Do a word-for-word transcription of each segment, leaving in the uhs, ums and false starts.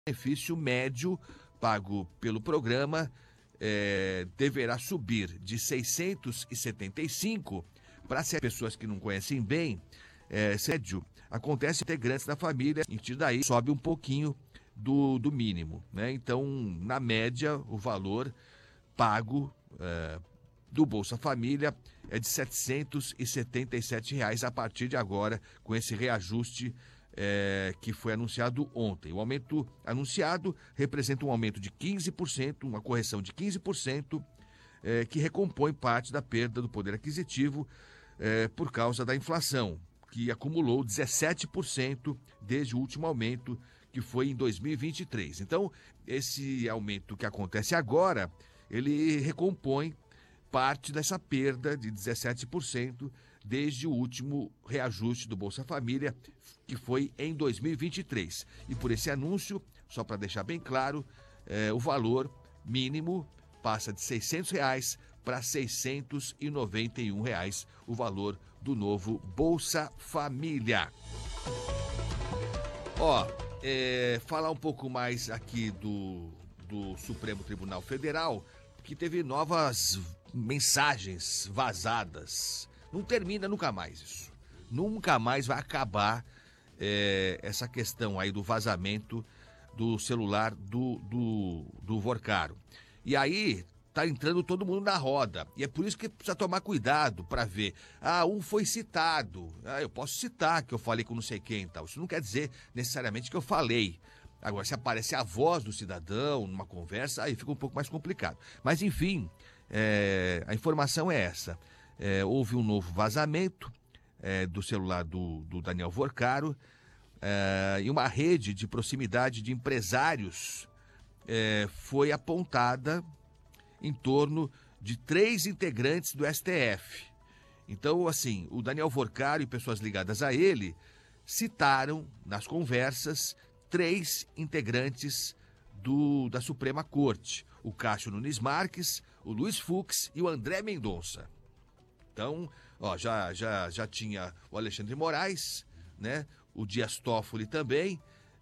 benefício médio pago pelo programa é, deverá subir de seiscentos e setenta e cinco para as pessoas que não conhecem bem. É, médio acontece integrantes da família, e daí sobe um pouquinho do, do mínimo, né? Então, na média, o valor pago é, do Bolsa Família é de setecentos e setenta e sete reais a partir de agora, com esse reajuste é, que foi anunciado ontem. O aumento anunciado representa um aumento de quinze por cento, uma correção de quinze por cento, é, que recompõe parte da perda do poder aquisitivo é, por causa da inflação, que acumulou dezessete por cento desde o último aumento, que foi em dois mil e vinte e três. Então, esse aumento que acontece agora, ele recompõe parte dessa perda de dezessete por cento desde o último reajuste do Bolsa Família, que foi em dois mil e vinte e três. E por esse anúncio, só para deixar bem claro, eh, o valor mínimo passa de seiscentos reais para seiscentos e noventa e um reais, o valor do novo Bolsa Família. Ó, é, falar um pouco mais aqui do, do Supremo Tribunal Federal, que teve novas mensagens vazadas. Não termina nunca mais isso. Nunca mais vai acabar é, essa questão aí do vazamento do celular do, do, do Vorcaro. E aí tá entrando todo mundo na roda. E é por isso que precisa tomar cuidado para ver. Ah, um foi citado. Ah, eu posso citar que eu falei com não sei quem e tal. Isso não quer dizer necessariamente que eu falei. Agora, se aparece a voz do cidadão numa conversa, aí fica um pouco mais complicado. Mas, enfim, é, a informação é essa. É, houve um novo vazamento é, do celular do, do Daniel Vorcaro é, e uma rede de proximidade de empresários é, foi apontada em torno de três integrantes do S T F. Então, assim, o Daniel Vorcaro e pessoas ligadas a ele citaram nas conversas três integrantes do, da Suprema Corte, o Cássio Nunes Marques, o Luiz Fux e o André Mendonça. Então, ó, já, já, já tinha o Alexandre Moraes, né? O Dias Toffoli também,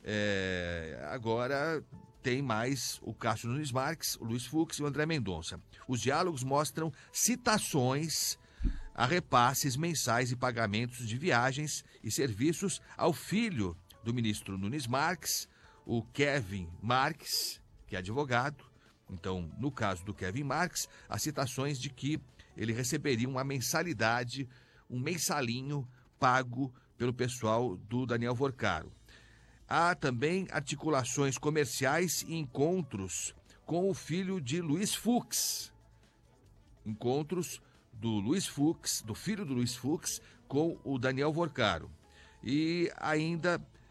é, agora tem mais o Cássio Nunes Marques, o Luiz Fux e o André Mendonça. Os diálogos mostram citações a repasses mensais e pagamentos de viagens e serviços ao filho do ministro Nunes Marques, o Kevin Marques, que é advogado. Então, no caso do Kevin Marques, há citações de que ele receberia uma mensalidade, um mensalinho pago pelo pessoal do Daniel Vorcaro. Há também articulações comerciais e encontros com o filho de Luiz Fux. Encontros do Luiz Fux, do filho do Luiz Fux, com o Daniel Vorcaro. E ainda